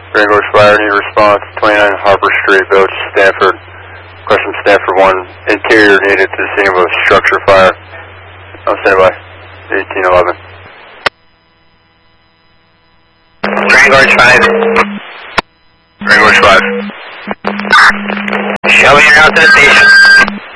Grand Gorge Fire, need a response, 29 Harper Street, Village, Stanford. Request from Stanford 1, interior needed to the scene of a structure fire. On standby, 1811. Grand Gorge 5. Grand Gorge 5. Showing you out to the station.